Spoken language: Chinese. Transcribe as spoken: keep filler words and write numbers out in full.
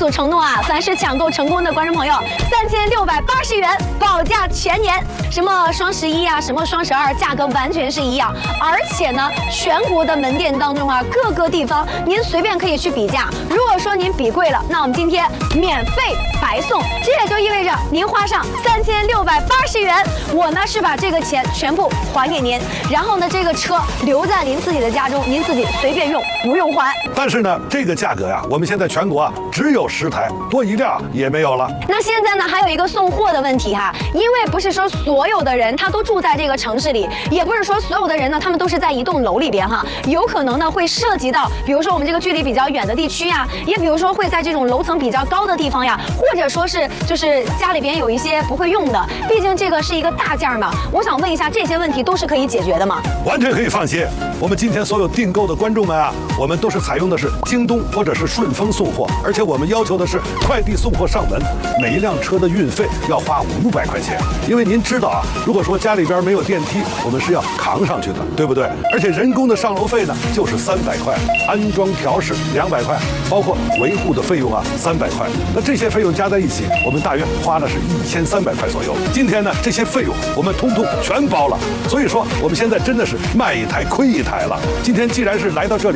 所承诺啊，凡是抢购成功的观众朋友，三千六百八十元保价全年。什么双十一啊，什么双十二，价格完全是一样。而且呢，全国的门店当中啊，各个地方您随便可以去比价。如果说您比贵了，那我们今天免费白送。这也就意味着您花上三千六百八十元，我呢是把这个钱全部还给您，然后呢，这个车留在您自己的家中，您自己随便用，不用还。 但是呢，这个价格呀，我们现在全国啊只有十台，多一辆也没有了。 那现在呢，还有一个送货的问题哈，因为不是说所有的人他都住在这个城市里，也不是说所有的人呢，他们都是在一栋楼里边哈，有可能呢会涉及到，比如说我们这个距离比较远的地区呀，也比如说会在这种楼层比较高的地方呀，或者说是就是家里边有一些不会用的，毕竟这个是一个大件嘛。我想问一下，这些问题都是可以解决的吗？ 完全可以放心。我们今天所有订购的观众们啊，我们都是采用的是京东或者是顺丰送货，而且我们要求的是快递送货上门，每一辆车的运费要花五百块钱。因为您知道啊，如果说家里边没有电梯，我们是要扛上去的，对不对？而且人工的上楼费呢就是三百块，安装调试两百块，包括维护的费用啊三百块。那这些费用加在一起，我们大约花的是一千三百块左右。今天呢，这些费用我们通通全包了，所以说我们现在真的是卖一台亏一台了。今天既然是来到这里。